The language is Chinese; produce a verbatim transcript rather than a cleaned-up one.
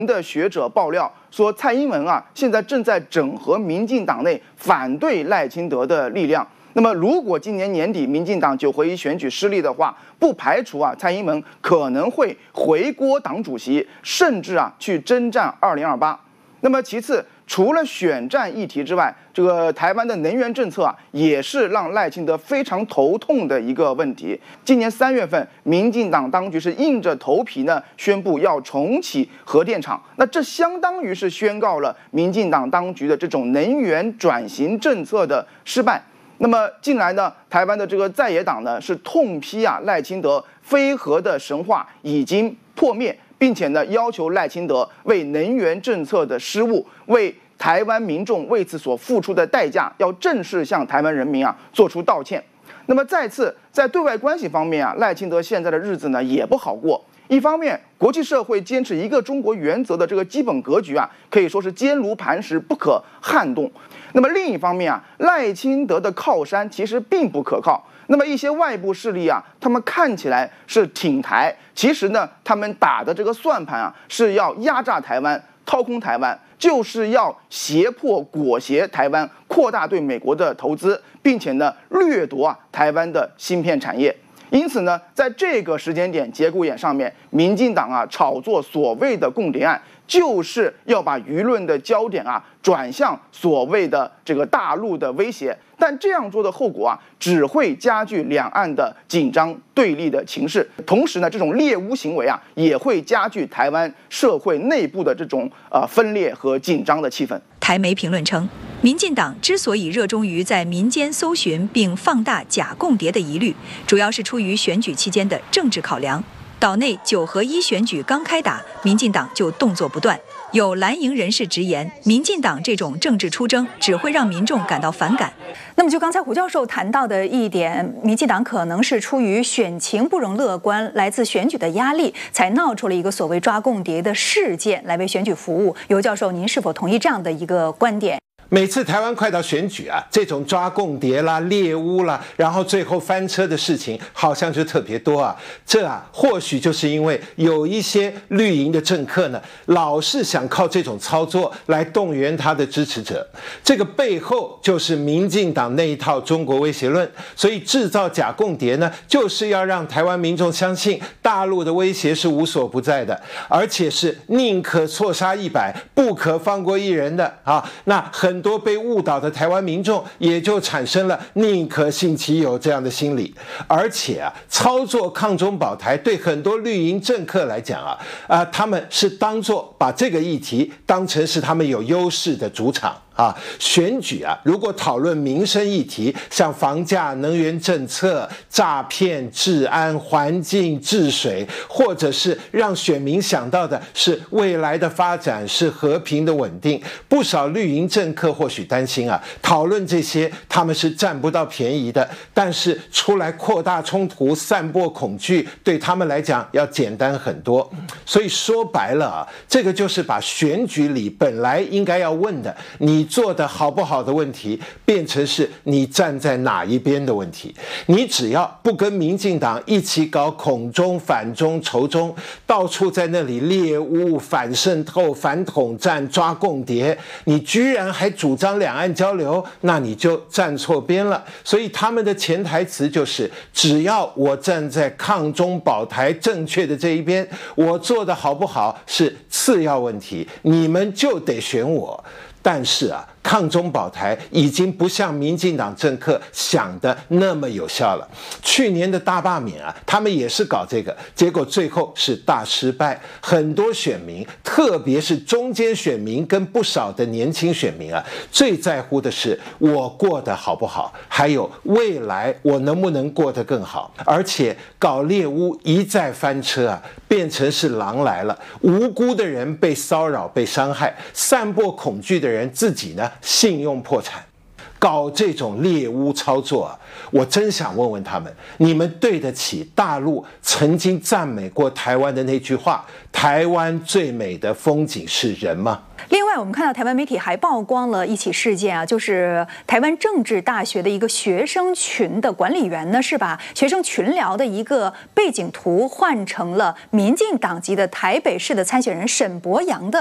的学者爆料说，蔡英文啊，现在正在整合民进党内反对赖清德的力量。那么，如果今年年底民进党九合一选举失利的话，不排除啊，蔡英文可能会回锅党主席，甚至啊去征战二零二八。那么其次，除了选战议题之外，这个台湾的能源政策啊，也是让赖清德非常头痛的一个问题。今年三月份，民进党当局是硬着头皮呢宣布要重启核电厂，那这相当于是宣告了民进党当局的这种能源转型政策的失败。那么近来呢，台湾的这个在野党呢是痛批啊赖清德非核的神话已经破灭，并且呢要求赖清德为能源政策的失误，为台湾民众为此所付出的代价，要正式向台湾人民啊做出道歉。那么再次在对外关系方面啊，赖清德现在的日子呢也不好过。一方面，国际社会坚持一个中国原则的这个基本格局啊，可以说是坚如磐石，不可撼动。那么另一方面啊，赖清德的靠山其实并不可靠。那么一些外部势力啊，他们看起来是挺台，其实呢，他们打的这个算盘啊，是要压榨台湾、掏空台湾，就是要胁迫裹挟台湾，扩大对美国的投资，并且呢，掠夺啊台湾的芯片产业。因此呢，在这个时间点节骨眼上面，民进党啊炒作所谓的共谍案，就是要把舆论的焦点啊转向所谓的这个大陆的威胁。但这样做的后果啊，只会加剧两岸的紧张对立的情势。同时呢，这种猎巫行为啊，也会加剧台湾社会内部的这种呃分裂和紧张的气氛。 台媒评论称，民进党之所以热衷于在民间搜寻并放大假共谍的疑虑，主要是出于选举期间的政治考量。岛内九合一选举刚开打，民进党就动作不断。有蓝营人士直言，民进党这种政治出征只会让民众感到反感。 那么就刚才胡教授谈到的一点，民进党可能是出于选情不容乐观，来自选举的压力，才闹出了一个所谓抓共谍的事件，来为选举服务。尤教授，您是否同意这样的一个观点？ 每次台湾快到选举啊，这种抓共谍啦、猎巫啦，然后最后翻车的事情，好像就特别多啊。这啊，或许就是因为有一些绿营的政客呢，老是想靠这种操作来动员他的支持者。这个背后就是民进党那一套中国威胁论，所以制造假共谍呢，就是要让台湾民众相信大陆的威胁是无所不在的，而且是宁可错杀一百，不可放过一人的啊。那很很多被误导的台湾民众也就产生了宁可信其有这样的心理。而且啊，操作抗中保台对很多绿营政客来讲啊，啊，他们是当作把这个议题当成是他们有优势的主场。啊，选举啊，如果讨论民生议题，像房价、能源政策、诈骗、治安、环境、治水，或者是让选民想到的是未来的发展是和平的稳定，不少绿营政客或许担心啊，讨论这些他们是占不到便宜的，但是出来扩大冲突、散播恐惧，对他们来讲要简单很多。所以说白了啊，这个就是把选举里本来应该要问的，你做的好不好的问题，变成是你站在哪一边的问题。你只要不跟民进党一起搞恐中、反中、仇中，到处在那里猎巫、反渗透、反统战、抓共谍，你居然还主张两岸交流，那你就站错边了。所以他们的潜台词就是，只要我站在抗中保台正确的这一边，我做的好不好是次要问题，你们就得选我。但是啊，抗中保台已经不像民进党政客想的那么有效了。去年的大罢免啊，他们也是搞这个，结果最后是大失败。很多选民，特别是中间选民跟不少的年轻选民啊，最在乎的是我过得好不好，还有未来我能不能过得更好。而且搞猎巫一再翻车啊，变成是狼来了，无辜的人被骚扰、被伤害，散播恐惧的人自己呢信用破产。 搞这种猎巫操作啊，我真想问问他们，你们对得起大陆曾经赞美过台湾的那句话“台湾最美的风景是人”吗？ 另外，我们看到台湾媒体还曝光了一起事件啊，就是台湾政治大学的一个学生群的管理员呢，是把学生群聊的一个背景图换成了民进党籍的台北市的参选人沈伯洋的